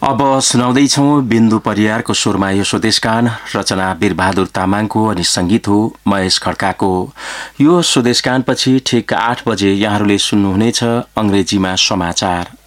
अब सुनाउँदैछौ बिन्दु परियारको स्वरमा यो स्वदेशगान। रचना वीरबहादुर तामाङको अनि संगीत हो महेश खड्काको। यो स्वदेशगानपछि ठिक 8 बजे यहाँहरूले सुन्नुहुनेछ अंग्रेजीमा समाचार।